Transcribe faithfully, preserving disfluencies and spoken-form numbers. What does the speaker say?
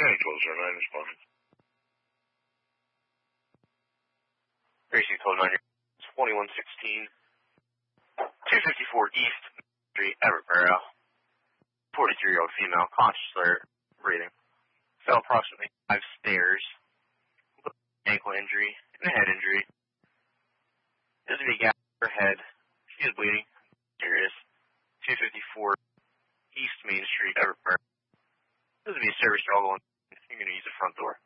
County twelve zero nine responding. Racing twelve nine, twenty-one sixteen, two fifty-four East Street, Everett Barrow. forty-three-year-old female, conscious alert, breathing. Fell approximately five stairs. With an ankle injury and a head injury. There's a gap in her head. She is bleeding. Serious. two fifty-four East Main Street, Everett Barrow. There's going to be a service dog on. You're going to use the front door.